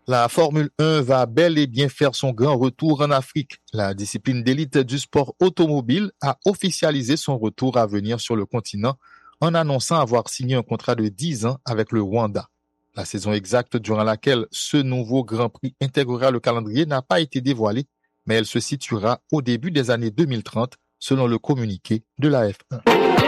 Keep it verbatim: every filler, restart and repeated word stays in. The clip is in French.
La Formule un va bel et bien faire son grand retour en Afrique. La discipline d'élite du sport automobile a officialisé son retour à venir sur le continent en annonçant avoir signé un contrat de dix ans avec le Rwanda. La saison exacte durant laquelle ce nouveau Grand Prix intégrera le calendrier n'a pas été dévoilée, mais elle se situera au début des années deux mille trente selon le communiqué de la F un.